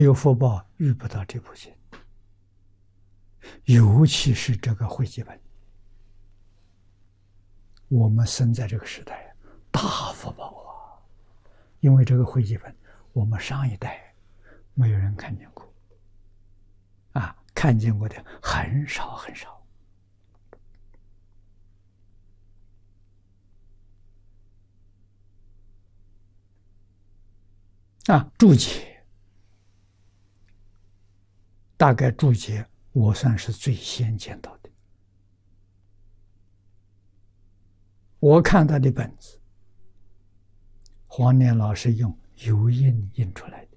有福报遇不到这部经，尤其是这个汇集本。我们生在这个时代，大福报啊！因为这个汇集本，我们上一代没有人看见过，看见过的很少很少。注解，大概注解我算是最先见到的。我看他的本子，黄念老师用油印印出来的，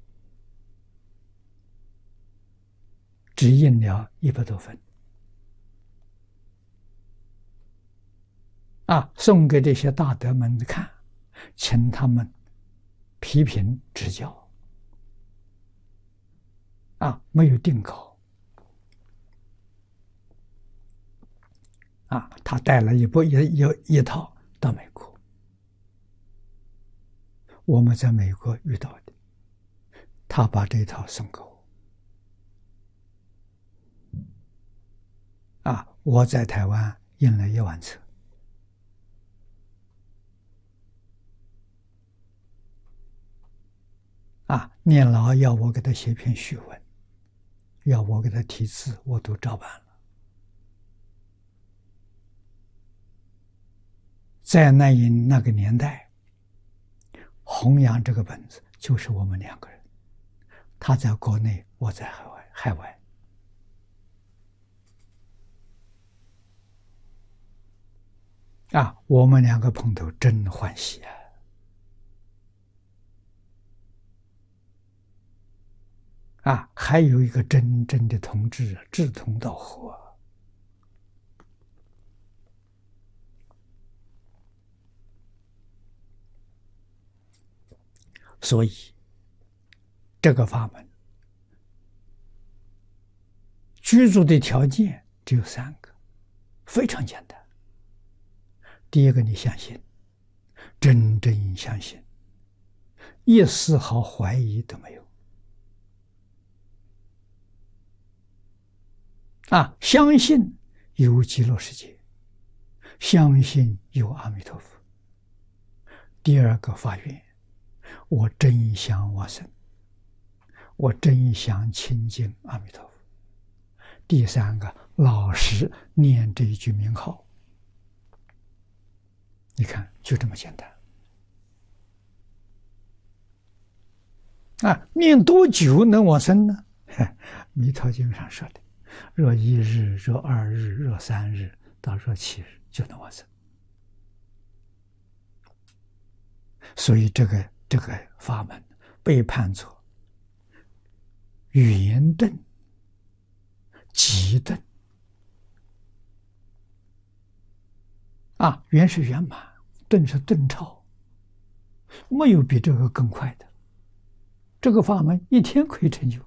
只印了100多分，送给这些大德们看，请他们批评指教，没有定稿，他带了一套到美国，我们在美国遇到的，他把这一套送给我，我在台湾印了1万册，念老要我给他写篇序文，要我给他题字，我都照办了。在那个年代，弘扬这个本子就是我们2个人，他在国内，我在海外。我们2个碰头真欢喜还有一个真正的同志，志同道合。所以这个法门居住的条件只有3个，非常简单。第一个，你相信，真正相信，一丝毫怀疑都没有。相信有极乐世界，相信有阿弥陀佛。第二个发愿，我真想往生，我真想亲近阿弥陀佛。第3个，老实念这一句名号。你看，就这么简单。念多久能往生呢？弥陀经上说的，若1日，若2日，若3日，到若7日就能往生。所以这个法门被判作圆顿、极顿。圆是圆满，顿是顿超，没有比这个更快的。这个法门1天可以成就。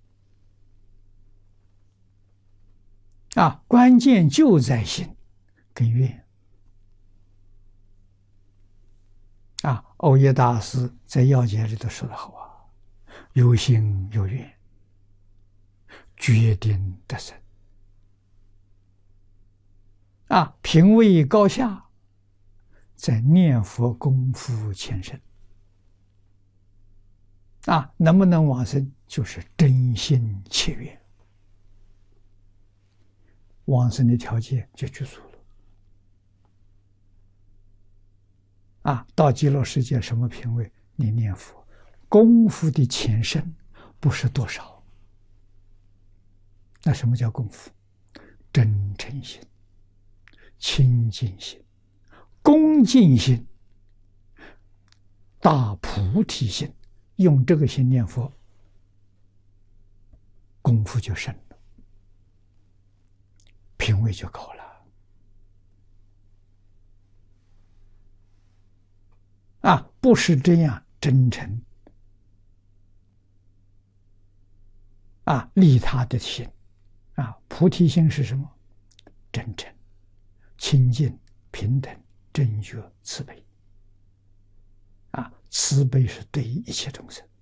关键就在心跟愿。欧耶大师在要解里头说得好有心有愿，决定得生。品位高下，在念佛功夫前身。能不能往生，就是真心切愿。往生的条件就具足了。到极乐世界什么品位？你念佛功夫的前身不是多少。那什么叫功夫？真诚心、清净心、恭敬心、大菩提心，用这个心念佛，功夫就深了，品位就高了。不是这样真诚利他的心菩提心是什么？真诚、清净、平等、正觉、慈悲。慈悲是对一切众生。